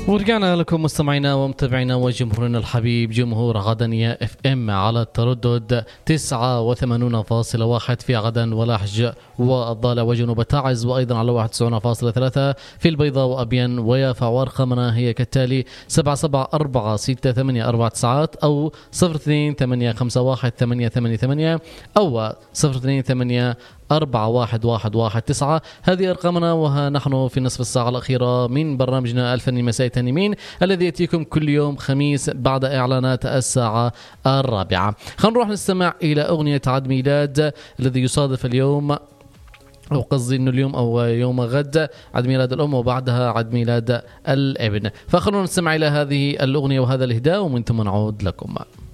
ورجعنا لكم مستمعينا ومتابعينا وجمهورنا الحبيب جمهور غدنية اف ام على التردد 89.1 في غدن ولحج والضالع وجنوب تعز، وايضا على 91.3 في البيضاء وابين ويافا. وارقامنا هي كالتالي: 7746884 او 0285188 او 028411119. هذه أرقامنا، وها نحن في نصف الساعة الأخيرة من برنامجنا الفني مساء تنمين الذي يأتيكم كل يوم خميس بعد إعلانات الساعة 4. خلينا نروح نستمع إلى أغنية عيد ميلاد الذي يصادف اليوم، أو قصدي إنه اليوم أو يوم غد عيد ميلاد الأم وبعدها عيد ميلاد الابن. فخلونا نستمع إلى هذه الأغنية وهذا الإهداء ومن ثم نعود لكم.